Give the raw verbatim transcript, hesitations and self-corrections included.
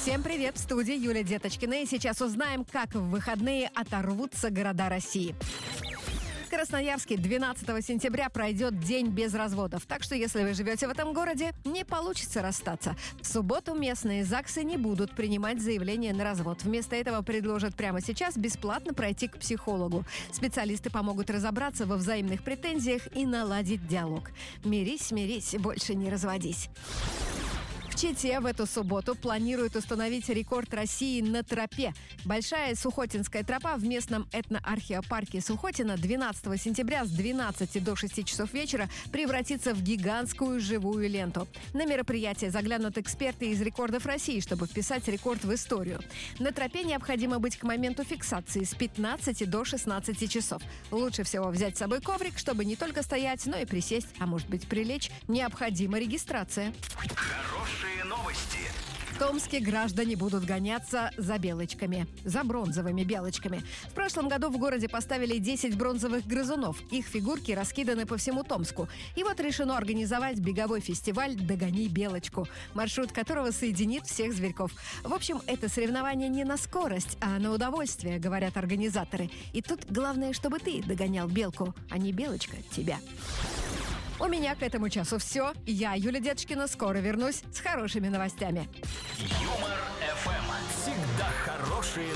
Всем привет, в студии Юлия Деточкина. И сейчас узнаем, как в выходные оторвутся города России. В Красноярске двенадцатого сентября пройдет день без разводов. Так что, если вы живете в этом городе, не получится расстаться. В субботу местные ЗАГСы не будут принимать заявления на развод. Вместо этого предложат прямо сейчас бесплатно пройти к психологу. Специалисты помогут разобраться во взаимных претензиях и наладить диалог. Мирись, смирись, больше не разводись. В Чите в эту субботу планируют установить рекорд России на тропе. Большая Сухотинская тропа в местном этноархеопарке Сухотина двенадцатого сентября с двенадцати до шести часов вечера превратится в гигантскую живую ленту. На мероприятие заглянут эксперты из рекордов России, чтобы вписать рекорд в историю. На тропе необходимо быть к моменту фиксации с пятнадцати до шестнадцати часов. Лучше всего взять с собой коврик, чтобы не только стоять, но и присесть, а может быть прилечь. Необходима регистрация. Хорошие новости. В Томске граждане будут гоняться за белочками, за бронзовыми белочками. В прошлом году в городе поставили десять бронзовых грызунов. Их фигурки раскиданы по всему Томску. И вот решено организовать беговой фестиваль «Догони белочку», маршрут которого соединит всех зверьков. В общем, это соревнование не на скорость, а на удовольствие, говорят организаторы. И тут главное, чтобы ты догонял белку, а не белочка тебя. У меня к этому часу все. Я, Юлия Деточкина, скоро вернусь с хорошими новостями. Юмор.